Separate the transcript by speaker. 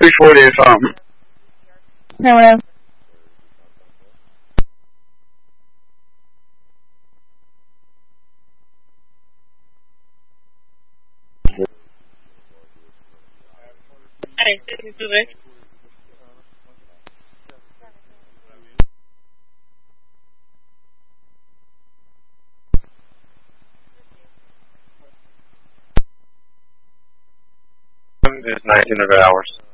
Speaker 1: 340 or something.
Speaker 2: No, no.
Speaker 3: It's 1900 hours.